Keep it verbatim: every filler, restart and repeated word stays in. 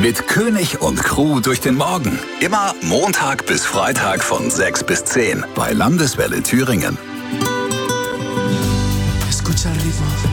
Mit König und Crew durch den Morgen. Immer Montag bis Freitag von sechs bis zehn bei Landeswelle Thüringen. Escucha el ritmo.